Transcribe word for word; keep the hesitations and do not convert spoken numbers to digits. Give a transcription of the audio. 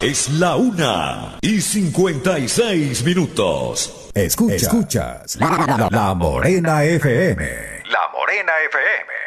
Es la una y cincuenta y seis minutos. Escuchas, Escuchas la, la, la Morena F M. La Morena F M.